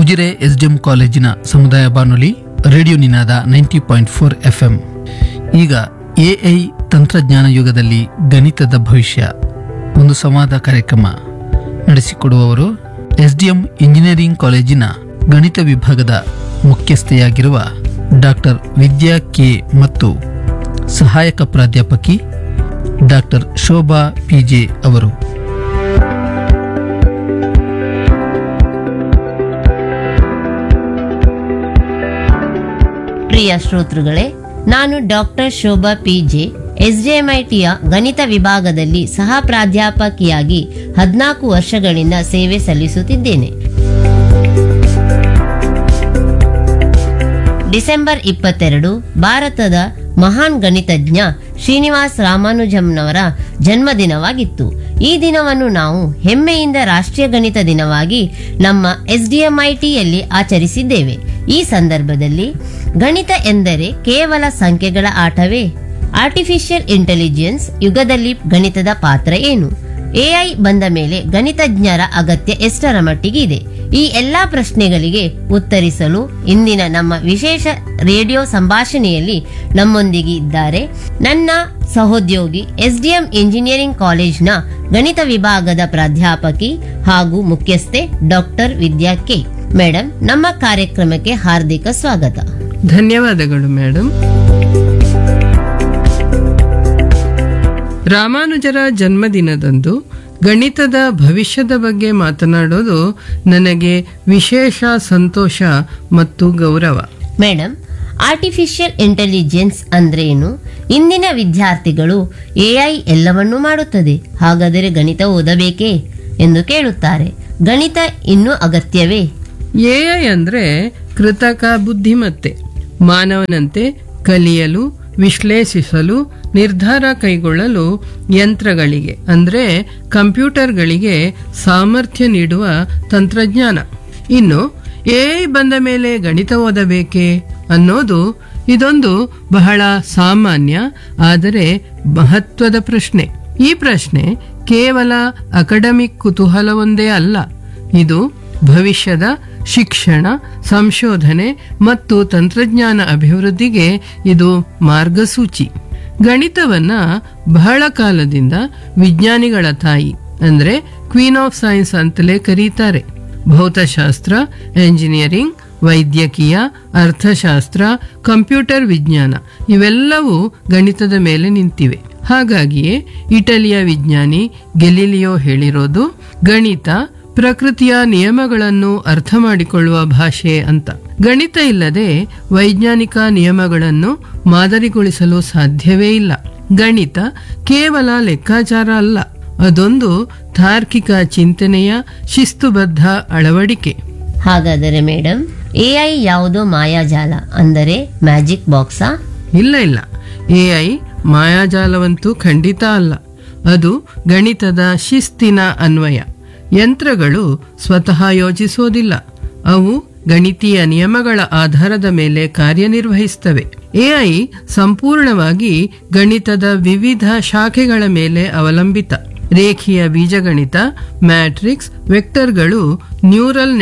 Ujire SDM ಕಾಲೇಜಿನ ಸಮುದಾಯ ಬಾನುಲಿ ರೇಡಿಯೋ ನಿನಾದ 90.4 FM. ಈಗ ಎಐ ತಂತ್ರಜ್ಞಾನ ಯುಗದಲ್ಲಿ ಗಣಿತದ ಭವಿಷ್ಯ ಒಂದು ಸಂವಾದ ಕಾರ್ಯಕ್ರಮ ನಡೆಸಿಕೊಡುವವರು ಎಸ್ಡಿಎಂ ಇಂಜಿನಿಯರಿಂಗ್ ಕಾಲೇಜಿನ ಗಣಿತ ವಿಭಾಗದ ಮುಖ್ಯಸ್ಥೆಯಾಗಿರುವ ಡಾಕ್ಟರ್ ವಿದ್ಯಾ ಕೆ ಮತ್ತು ಸಹಾಯಕ ಪ್ರಾಧ್ಯಾಪಕಿ ಡಾಕ್ಟರ್ ಶೋಭಾ ಪಿಜೆ ಅವರು. ಪ್ರಿಯ ಶ್ರೋತೃಗಳೇ, ನಾನು ಡಾಕ್ಟರ್ ಶೋಭಾ ಪಿಜೆ ಎಸ್ಡಿಎಂಐಟಿಯ ಗಣಿತ ವಿಭಾಗದಲ್ಲಿ ಸಹ ಪ್ರಾಧ್ಯಾಪಕಿಯಾಗಿ 14 ವರ್ಷಗಳಿಂದ ಸೇವೆ ಸಲ್ಲಿಸುತ್ತಿದ್ದೇನೆ. ಡಿಸೆಂಬರ್ 22 ಭಾರತದ ಮಹಾನ್ ಗಣಿತಜ್ಞ ಶ್ರೀನಿವಾಸ್ ರಾಮಾನುಜಂನವರ ಜನ್ಮದಿನವಾಗಿತ್ತು. ಈ ದಿನವನ್ನು ನಾವು ಹೆಮ್ಮೆಯಿಂದ ರಾಷ್ಟ್ರೀಯ ಗಣಿತ ದಿನವಾಗಿ ನಮ್ಮ ಎಸ್ಡಿಎಂಐಟಿಯಲ್ಲಿ ಆಚರಿಸಿದ್ದೇವೆ. ಈ ಸಂದರ್ಭದಲ್ಲಿ ಗಣಿತ ಎಂದರೆ ಕೇವಲ ಸಂಖ್ಯೆಗಳ ಆಟವೇ? ಆರ್ಟಿಫಿಷಿಯಲ್ ಇಂಟೆಲಿಜೆನ್ಸ್ ಯುಗದಲ್ಲಿ ಗಣಿತದ ಪಾತ್ರ ಏನು? ಎಐ ಬಂದ ಮೇಲೆ ಗಣಿತಜ್ಞರ ಅಗತ್ಯ ಎಷ್ಟರ ಮಟ್ಟಿಗೆ ಇದೆ? ಈ ಎಲ್ಲಾ ಪ್ರಶ್ನೆಗಳಿಗೆ ಉತ್ತರಿಸಲು ಇಂದಿನ ನಮ್ಮ ವಿಶೇಷ ರೇಡಿಯೋ ಸಂಭಾಷಣೆಯಲ್ಲಿ ನಮ್ಮೊಂದಿಗೆ ಇದ್ದಾರೆ ನನ್ನ ಸಹೋದ್ಯೋಗಿ ಎಸ್ಡಿಎಂ ಇಂಜಿನಿಯರಿಂಗ್ ಕಾಲೇಜ್ನ ಗಣಿತ ವಿಭಾಗದ ಪ್ರಾಧ್ಯಾಪಕಿ ಹಾಗೂ ಮುಖ್ಯಸ್ಥೆ ಡಾಕ್ಟರ್ ವಿದ್ಯಾ ಕೆ. ಮೇಡಮ್, ನಮ್ಮ ಕಾರ್ಯಕ್ರಮಕ್ಕೆ ಹಾರ್ದಿಕ ಸ್ವಾಗತ. ಧನ್ಯವಾದಗಳು ಮೇಡಮ್. ರಾಮಾನುಜರ ಜನ್ಮದಿನದಂದು ಗಣಿತದ ಭವಿಷ್ಯದ ಬಗ್ಗೆ ಮಾತನಾಡೋದು ನನಗೆ ವಿಶೇಷ ಸಂತೋಷ ಮತ್ತು ಗೌರವ. ಮೇಡಮ್, ಆರ್ಟಿಫಿಷಿಯಲ್ ಇಂಟೆಲಿಜೆನ್ಸ್ ಅಂದ್ರೇನು? ಇಂದಿನ ವಿದ್ಯಾರ್ಥಿಗಳು ಎಐ ಎಲ್ಲವನ್ನೂ ಮಾಡುತ್ತದೆ, ಹಾಗಾದರೆ ಗಣಿತ ಓದಬೇಕೇ ಎಂದು ಕೇಳುತ್ತಾರೆ. ಗಣಿತ ಇನ್ನೂ ಅಗತ್ಯವೇ? ಎಐ ಅಂದ್ರೆ ಕೃತಕ ಬುದ್ಧಿಮತ್ತೆ. ಮಾನವನಂತೆ ಕಲಿಯಲು, ವಿಶ್ಲೇಷಿಸಲು, ನಿರ್ಧಾರ ಕೈಗೊಳ್ಳಲು ಯಂತ್ರಗಳಿಗೆ ಅಂದ್ರೆ ಕಂಪ್ಯೂಟರ್ಗಳಿಗೆ ಸಾಮರ್ಥ್ಯ ನೀಡುವ ತಂತ್ರಜ್ಞಾನ. ಇನ್ನು ಎಐ ಬಂದ ಮೇಲೆ ಗಣಿತ ಓದಬೇಕೇ ಅನ್ನೋದು ಇದೊಂದು ಬಹಳ ಸಾಮಾನ್ಯ ಆದರೆ ಮಹತ್ವದ ಪ್ರಶ್ನೆ. ಈ ಪ್ರಶ್ನೆ ಕೇವಲ ಅಕಾಡೆಮಿಕ್ ಕುತೂಹಲವೊಂದೇ ಅಲ್ಲ, ಇದು ಭವಿಷ್ಯದ ಶಿಕ್ಷಣ, ಸಂಶೋಧನೆ ಮತ್ತು ತಂತ್ರಜ್ಞಾನ ಅಭಿವೃದ್ಧಿಗೆ ಇದು ಮಾರ್ಗಸೂಚಿ. ಗಣಿತವನ್ನ ಬಹಳ ಕಾಲದಿಂದ ವಿಜ್ಞಾನಿಗಳ ತಾಯಿ ಅಂದ್ರೆ ಕ್ವೀನ್ ಆಫ್ ಸೈನ್ಸ್ ಅಂತಲೇ ಕರೀತಾರೆ. ಭೌತಶಾಸ್ತ್ರ, ಎಂಜಿನಿಯರಿಂಗ್, ವೈದ್ಯಕೀಯ, ಅರ್ಥಶಾಸ್ತ್ರ, ಕಂಪ್ಯೂಟರ್ ವಿಜ್ಞಾನ ಇವೆಲ್ಲವೂ ಗಣಿತದ ಮೇಲೆ ನಿಂತಿವೆ. ಹಾಗಾಗಿಯೇ ಇಟಲಿಯ ವಿಜ್ಞಾನಿ ಗೆಲಿಲಿಯೋ ಹೇಳಿರೋದು, ಗಣಿತ ಪ್ರಕೃತಿಯ ನಿಯಮಗಳನ್ನು ಅರ್ಥ ಮಾಡಿಕೊಳ್ಳುವ ಭಾಷೆ ಅಂತ. ಗಣಿತ ಇಲ್ಲದೆ ವೈಜ್ಞಾನಿಕ ನಿಯಮಗಳನ್ನು ಮಾದರಿಗೊಳಿಸಲು ಸಾಧ್ಯವೇ ಇಲ್ಲ. ಗಣಿತ ಕೇವಲ ಲೆಕ್ಕಾಚಾರ ಅಲ್ಲ, ಅದೊಂದು ತಾರ್ಕಿಕ ಚಿಂತನೆಯ ಶಿಸ್ತುಬದ್ಧ ಅಳವಡಿಕೆ. ಹಾಗಾದರೆ ಮೇಡಮ್, ಎಐ ಯಾವುದೋ ಮಾಯಾಜಾಲ ಅಂದರೆ ಮ್ಯಾಜಿಕ್ ಬಾಕ್ಸಾ? ಇಲ್ಲ, ಎಐ ಮಾಯಾಜಾಲವಂತೂ ಖಂಡಿತ ಅಲ್ಲ. ಅದು ಗಣಿತದ ಶಿಸ್ತಿನ ಅನ್ವಯ. ಯಂತ್ರಗಳು ಸ್ವತಃ ಯೋಚಿಸೋದಿಲ್ಲ, ಅವು ಗಣಿತೀಯ ನಿಯಮಗಳ ಆಧಾರದ ಮೇಲೆ ಕಾರ್ಯನಿರ್ವಹಿಸ್ತವೆ. ಎಐ ಸಂಪೂರ್ಣವಾಗಿ ಗಣಿತದ ವಿವಿಧ ಶಾಖೆಗಳ ಮೇಲೆ ಅವಲಂಬಿತ. ರೇಖೀಯ ಬೀಜಗಣಿತ, ಮ್ಯಾಟ್ರಿಕ್ಸ್, ವೆಕ್ಟರ್ಗಳು ನ್ಯೂರಲ್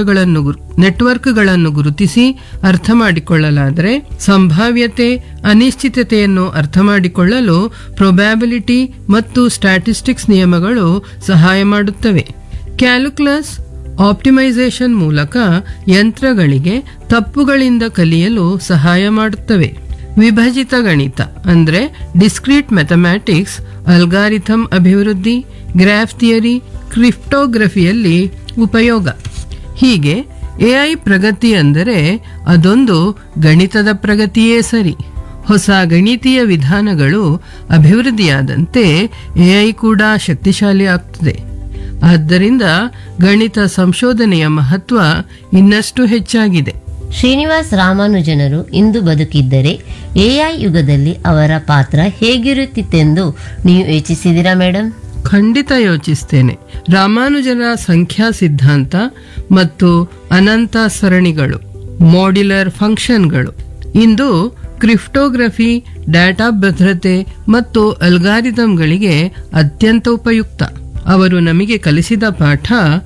ನೆಟ್ವರ್ಕ್ಗಳನ್ನು ಗುರುತಿಸಿ ಅರ್ಥ ಮಾಡಿಕೊಳ್ಳಲಾದರೆ, ಸಂಭಾವ್ಯತೆ, ಅನಿಶ್ಚಿತತೆಯನ್ನು ಅರ್ಥ ಮಾಡಿಕೊಳ್ಳಲು ಪ್ರೊಬ್ಯಾಬಿಲಿಟಿ ಮತ್ತು ಸ್ಟ್ಯಾಟಿಸ್ಟಿಕ್ಸ್ ನಿಯಮಗಳು ಸಹಾಯ ಮಾಡುತ್ತವೆ. ಕ್ಯಾಲ್ಕುಲಸ್, ಆಪ್ಟಿಮೈಸೇಷನ್ ಮೂಲಕ ಯಂತ್ರಗಳಿಗೆ ತಪ್ಪುಗಳಿಂದ ಕಲಿಯಲು ಸಹಾಯ ಮಾಡುತ್ತವೆ. ವಿಭಜಿತ ಗಣಿತ ಅಂದ್ರೆ ಡಿಸ್ಕ್ರೀಟ್ ಮ್ಯಾಥಮ್ಯಾಟಿಕ್ಸ್, ಅಲ್ಗಾರಿಥಮ್ ಅಭಿವೃದ್ಧಿ, ಗ್ರಾಫ್ ಥಿಯರಿ, ಕ್ರಿಪ್ಟೋಗ್ರಫಿಯಲ್ಲಿ ಉಪಯೋಗ. ಹೀಗೆ ಎಐ ಪ್ರಗತಿ ಅಂದರೆ ಅದೊಂದು ಗಣಿತದ ಪ್ರಗತಿಯೇ ಸರಿ. ಹೊಸ ಗಣಿತೀಯ ವಿಧಾನಗಳು ಅಭಿವೃದ್ಧಿಯಾದಂತೆ ಎಐ ಕೂಡ ಶಕ್ತಿಶಾಲಿ ಆಗ್ತದೆ. ಆದ್ದರಿಂದ ಗಣಿತ ಸಂಶೋಧನೆಯ ಮಹತ್ವ ಇನ್ನಷ್ಟು ಹೆಚ್ಚಾಗಿದೆ. ಶ್ರೀನಿವಾಸ್ ರಾಮಾನುಜನರು ಇಂದು ಬದುಕಿದ್ದರೆ ಎಐ ಯುಗದಲ್ಲಿ ಅವರ ಪಾತ್ರ ಹೇಗಿರುತ್ತಿತ್ತೆಂದು ನೀವು ಯೋಚಿಸಿದಿರಾ ಮೇಡಮ್? ಖಂಡಿತ ಯೋಚಿಸ್ತೇನೆ. ರಾಮಾನುಜರ ಸಂಖ್ಯಾ ಸಿದ್ಧಾಂತ ಮತ್ತು ಅನಂತ ಸರಣಿಗಳು, ಮಾಡ್ಯುಲರ್ ಫಂಕ್ಷನ್ಗಳು ಇಂದು ಕ್ರಿಪ್ಟೋಗ್ರಫಿ, ಡಾಟಾ ಭದ್ರತೆ ಮತ್ತು ಅಲ್ಗಾರಿಥಮ್ಗಳಿಗೆ ಅತ್ಯಂತ ಉಪಯುಕ್ತ. ಅವರು ನಮಗೆ ಕಲಿಸಿದ ಪಾಠ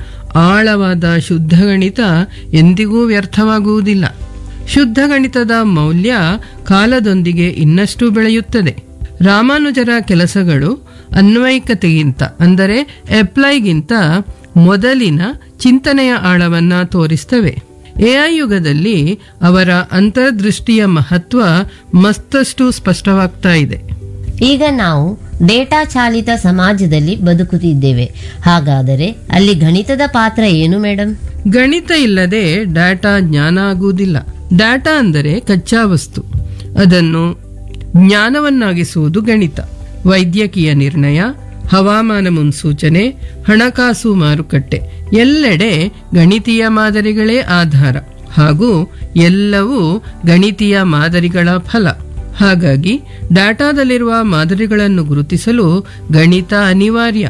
ಆಳವಾದ ಶುದ್ಧ ಗಣಿತ ಎಂದಿಗೂ ವ್ಯರ್ಥವಾಗುವುದಿಲ್ಲ. ಶುದ್ಧ ಗಣಿತದ ಮೌಲ್ಯ ಕಾಲದೊಂದಿಗೆ ಇನ್ನಷ್ಟು ಬೆಳೆಯುತ್ತದೆ. ರಾಮಾನುಜರ ಕೆಲಸಗಳು ಅನ್ವಯಿಕತೆಗಿಂತ ಅಂದರೆ ಅಪ್ಲೈಗಿಂತ ಮೊದಲಿನ ಚಿಂತನೆಯ ಆಳವನ್ನ ತೋರಿಸ್ತವೆ. ಎಐ ಯುಗದಲ್ಲಿ ಅವರ ಅಂತರ್ದೃಷ್ಟಿಯ ಮಹತ್ವ ಮತ್ತಷ್ಟು ಸ್ಪಷ್ಟವಾಗ್ತಾ ಇದೆ. ಈಗ ನಾವು ಡೇಟಾ ಚಾಲಿತ ಸಮಾಜದಲ್ಲಿ ಬದುಕುತ್ತಿದ್ದೇವೆ. ಹಾಗಾದರೆ ಅಲ್ಲಿ ಗಣಿತದ ಪಾತ್ರ ಏನು ಮೇಡಮ್? ಗಣಿತ ಇಲ್ಲದೆ ಡಾಟಾ ಜ್ಞಾನ ಆಗುವುದಿಲ್ಲ. ಡಾಟಾ ಅಂದರೆ ಕಚ್ಚಾ ವಸ್ತು, ಅದನ್ನು ಜ್ಞಾನವನ್ನಾಗಿಸುವುದು ಗಣಿತ. ವೈದ್ಯಕೀಯ ನಿರ್ಣಯ, ಹವಾಮಾನ ಮುನ್ಸೂಚನೆ, ಹಣಕಾಸು ಮಾರುಕಟ್ಟೆ ಎಲ್ಲೆಡೆ ಗಣಿತೀಯ ಮಾದರಿಗಳೇ ಆಧಾರ ಹಾಗೂ ಎಲ್ಲವೂ ಗಣಿತೀಯ ಮಾದರಿಗಳ ಫಲ. ಹಾಗಾಗಿ ಡಾಟಾದಲ್ಲಿರುವ ಮಾದರಿಗಳನ್ನು ಗುರುತಿಸಲು ಗಣಿತ ಅನಿವಾರ್ಯ.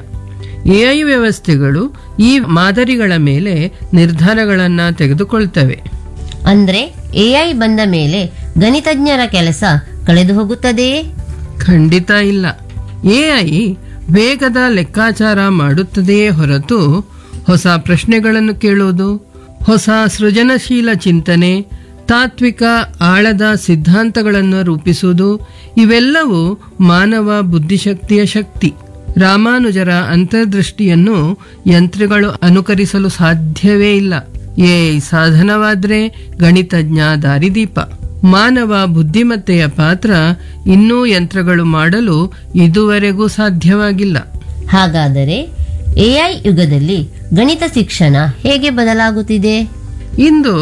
ಎಐ ವ್ಯವಸ್ಥೆಗಳು ಈ ಮಾದರಿಗಳ ಮೇಲೆ ನಿರ್ಧಾರಗಳನ್ನು ತೆಗೆದುಕೊಳ್ತವೆ. ಅಂದ್ರೆ ಎಐ ಬಂದ ಮೇಲೆ ಗಣಿತಜ್ಞರ ಕೆಲಸ ಕಳೆದು ಹೋಗುತ್ತದೆಯೇ? ಖಂಡಿತ ಇಲ್ಲ. ಎಐ ವೇಗದ ಲೆಕ್ಕಾಚಾರ ಮಾಡುತ್ತದೆಯೇ ಹೊರತು ಹೊಸ ಪ್ರಶ್ನೆಗಳನ್ನು ಕೇಳುವುದು, ಹೊಸ ಸೃಜನಶೀಲ ಚಿಂತನೆ, ತಾತ್ವಿಕ ಆಳದ ಸಿದ್ಧಾಂತಗಳನ್ನು ರೂಪಿಸುವುದು ಇವೆಲ್ಲವೂ ಮಾನವ ಬುದ್ಧಿಶಕ್ತಿಯ ಶಕ್ತಿ. ರಾಮಾನುಜರ ಅಂತರ್ದೃಷ್ಟಿಯನ್ನು ಯಂತ್ರಗಳು ಅನುಕರಿಸಲು ಸಾಧ್ಯವೇ ಇಲ್ಲ. ಎಐ ಸಾಧನವಾದ್ರೆ ಗಣಿತಜ್ಞ ದಾರಿದೀಪ. ಮಾನವ ಬುದ್ಧಿಮತ್ತೆಯ ಪಾತ್ರ ಇನ್ನೂ ಯಂತ್ರಗಳು ಮಾಡಲು ಇದುವರೆಗೂ ಸಾಧ್ಯವಾಗಿಲ್ಲ. ಹಾಗಾದರೆ ಎಐ ಯುಗದಲ್ಲಿ ಗಣಿತ ಶಿಕ್ಷಣ ಹೇಗೆ ಬದಲಾಗುತ್ತಿದೆ? ಇಂದು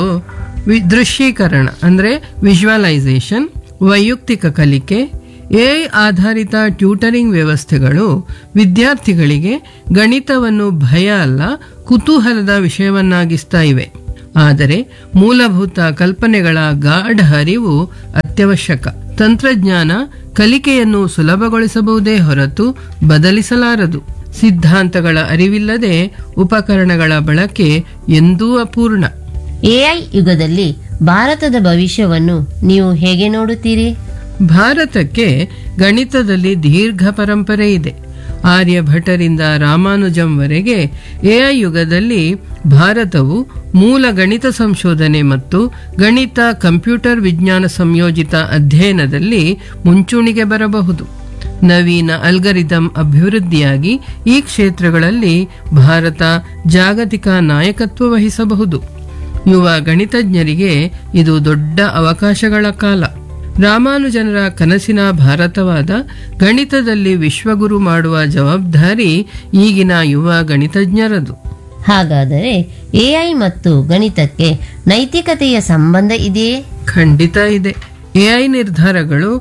ದೃಶ್ಯೀಕರಣ ಅಂದರೆ ವಿಜುವಲೈಸೇಷನ್, ವೈಯಕ್ತಿಕ ಕಲಿಕೆ, ಎಐ ಆಧಾರಿತ ಟ್ಯೂಟರಿಂಗ್ ವ್ಯವಸ್ಥೆಗಳು ವಿದ್ಯಾರ್ಥಿಗಳಿಗೆ ಗಣಿತವನ್ನು ಭಯ ಅಲ್ಲ ಕುತೂಹಲದ ವಿಷಯವನ್ನಾಗಿಸ್ತಾ ಇವೆ. ಆದರೆ ಮೂಲಭೂತ ಕಲ್ಪನೆಗಳ ಗಾಢ ಅರಿವು ಅತ್ಯವಶ್ಯಕ. ತಂತ್ರಜ್ಞಾನ ಕಲಿಕೆಯನ್ನು ಸುಲಭಗೊಳಿಸಬಹುದೇ ಹೊರತು ಬದಲಿಸಲಾರದು. ಸಿದ್ಧಾಂತಗಳ ಅರಿವಿಲ್ಲದೆ ಉಪಕರಣಗಳ ಬಳಕೆ ಎಂದೂ ಅಪೂರ್ಣ. ಎಐ ಯುಗದಲ್ಲಿ ಭಾರತದ ಭವಿಷ್ಯವನ್ನು ನೀವು ಹೇಗೆ ನೋಡುತ್ತೀರಿ? ಭಾರತಕ್ಕೆ ಗಣಿತದಲ್ಲಿ ದೀರ್ಘ ಪರಂಪರೆ ಇದೆ. ಆರ್ಯಭಟರಿಂದ ರಾಮಾನುಜಂವರೆಗೆ ಎಐ ಯುಗದಲ್ಲಿ ಭಾರತವು ಮೂಲ ಗಣಿತ ಸಂಶೋಧನೆ ಮತ್ತು ಗಣಿತ ಕಂಪ್ಯೂಟರ್ ವಿಜ್ಞಾನ ಸಂಯೋಜಿತ ಅಧ್ಯಯನದಲ್ಲಿ ಮುಂಚೂಣಿಗೆ ಬರಬಹುದು. ನವೀನ ಅಲ್ಗರಿದಮ್ ಅಭಿವೃದ್ಧಿಯಾಗಿ ಈ ಕ್ಷೇತ್ರಗಳಲ್ಲಿ ಭಾರತ ಜಾಗತಿಕ ನಾಯಕತ್ವ ವಹಿಸಬಹುದು. ಯುವ ಗಣಿತಜ್ಞರಿಗೆ ಇದು ದೊಡ್ಡ ಅವಕಾಶಗಳ ಕಾಲ. ರಾಮಾನುಜನರ ಕನಸಿನ ಭಾರತವಾದ ಗಣಿತದಲ್ಲಿ ವಿಶ್ವಗುರು ಮಾಡುವ ಜವಾಬ್ದಾರಿ ಈಗಿನ ಯುವ ಗಣಿತಜ್ಞರದು. ಹಾಗಾದರೆ ಎಐ ಮತ್ತು ಗಣಿತಕ್ಕೆ ನೈತಿಕತೆಯ ಸಂಬಂಧ ಇದೆಯೇ? ಖಂಡಿತ ಇದೆ. ಎಐ ನಿರ್ಧಾರಗಳು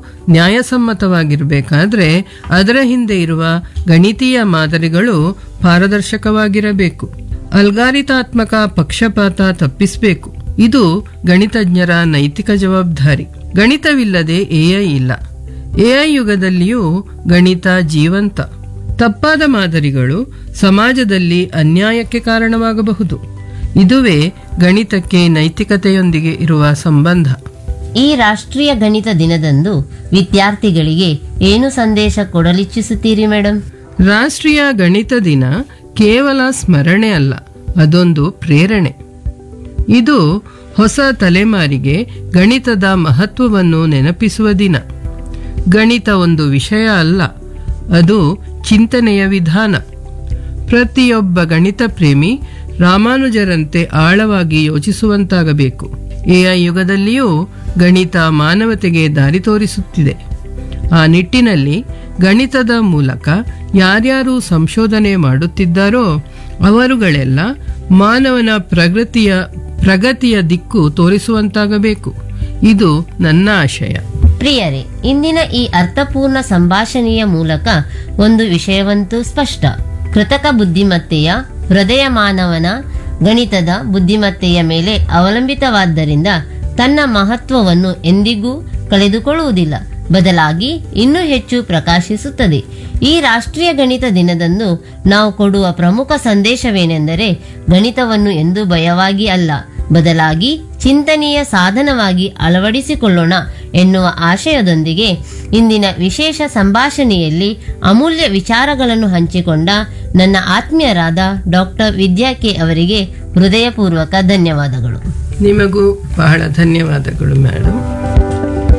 ನ್ಯಾಯಸಮ್ಮತವಾಗಿರಬೇಕಾದ್ರೆ ಅದರ ಹಿಂದೆ ಇರುವ ಗಣಿತೀಯ ಮಾದರಿಗಳು ಪಾರದರ್ಶಕವಾಗಿರಬೇಕು. ಅಲ್ಗಾರಿತಾತ್ಮಕ ಪಕ್ಷಪಾತ ತಪ್ಪಿಸಬೇಕು. ಇದು ಗಣಿತಜ್ಞರ ನೈತಿಕ ಜವಾಬ್ದಾರಿ. ಗಣಿತವಿಲ್ಲದೆ ಎಐ ಇಲ್ಲ. ಎಐ ಯುಗದಲ್ಲಿಯೂ ಗಣಿತ ಜೀವಂತ. ತಪ್ಪಾದ ಮಾದರಿಗಳು ಸಮಾಜದಲ್ಲಿ ಅನ್ಯಾಯಕ್ಕೆ ಕಾರಣವಾಗಬಹುದು. ಇದುವೇ ಗಣಿತಕ್ಕೆ ನೈತಿಕತೆಯೊಂದಿಗೆ ಇರುವ ಸಂಬಂಧ. ಈ ರಾಷ್ಟ್ರೀಯ ಗಣಿತ ದಿನದಂದು ವಿದ್ಯಾರ್ಥಿಗಳಿಗೆ ಏನು ಸಂದೇಶ ಕೊಡಲಿಚ್ಛಿಸುತ್ತೀರಿ ಮೇಡಮ್? ರಾಷ್ಟ್ರೀಯ ಗಣಿತ ದಿನ ಕೇವಲ ಸ್ಮರಣೆ ಅಲ್ಲ, ಅದೊಂದು ಪ್ರೇರಣೆ. ಇದು ಹೊಸ ತಲೆಮಾರಿಗೆ ಗಣಿತದ ಮಹತ್ವವನ್ನು ನೆನಪಿಸುವ ದಿನ. ಗಣಿತ ಒಂದು ವಿಷಯ ಅಲ್ಲ, ಅದು ಚಿಂತನೆಯ ವಿಧಾನ. ಪ್ರತಿಯೊಬ್ಬ ಗಣಿತ ಪ್ರೇಮಿ ರಾಮಾನುಜರಂತೆ ಆಳವಾಗಿ ಯೋಚಿಸುವಂತಾಗಬೇಕು. ಎಐ ಯುಗದಲ್ಲಿಯೂ ಗಣಿತ ಮಾನವತೆಗೆ ದಾರಿ ತೋರಿಸುತ್ತಿದೆ. ಆ ನಿಟ್ಟಿನಲ್ಲಿ ಗಣಿತದ ಮೂಲಕ ಯಾರ್ಯಾರು ಸಂಶೋಧನೆ ಮಾಡುತ್ತಿದ್ದಾರೋ ಅವರುಗಳೆಲ್ಲ ಮಾನವನ ಪ್ರಗತಿಯ ದಿಕ್ಕು ತೋರಿಸುವಂತಾಗಬೇಕು. ಇದು ನನ್ನ ಆಶಯ. ಪ್ರಿಯರೇ, ಇಂದಿನ ಈ ಅರ್ಥಪೂರ್ಣ ಸಂಭಾಷಣೆಯ ಮೂಲಕ ಒಂದು ವಿಷಯವಂತೂ ಸ್ಪಷ್ಟ. ಕೃತಕ ಬುದ್ಧಿಮತ್ತೆಯ ಹೃದಯ ಮಾನವನ ಗಣಿತದ ಬುದ್ಧಿಮತ್ತೆಯ ಮೇಲೆ ಅವಲಂಬಿತವಾದ್ದರಿಂದ ತನ್ನ ಮಹತ್ವವನ್ನು ಎಂದಿಗೂ ಕಳೆದುಕೊಳ್ಳುವುದಿಲ್ಲ, ಬದಲಾಗಿ ಇನ್ನೂ ಹೆಚ್ಚು ಪ್ರಕಾಶಿಸುತ್ತದೆ. ಈ ರಾಷ್ಟ್ರೀಯ ಗಣಿತ ದಿನದಂದು ನಾವು ಕೊಡುವ ಪ್ರಮುಖ ಸಂದೇಶವೇನೆಂದರೆ, ಗಣಿತವನ್ನು ಎಂದೂ ಭಯವಾಗಿ ಅಲ್ಲ, ಬದಲಾಗಿ ಚಿಂತನೆಯ ಸಾಧನವಾಗಿ ಅಳವಡಿಸಿಕೊಳ್ಳೋಣ ಎನ್ನುವ ಆಶಯದೊಂದಿಗೆ ಇಂದಿನ ವಿಶೇಷ ಸಂಭಾಷಣೆಯಲ್ಲಿ ಅಮೂಲ್ಯ ವಿಚಾರಗಳನ್ನು ಹಂಚಿಕೊಂಡ ನನ್ನ ಆತ್ಮೀಯರಾದ ಡಾಕ್ಟರ್ ವಿದ್ಯಾ ಕೆ ಅವರಿಗೆ ಹೃದಯಪೂರ್ವಕ ಧನ್ಯವಾದಗಳು. ನಿಮಗೂ ಬಹಳ ಧನ್ಯವಾದಗಳು ಮೇಡಮ್.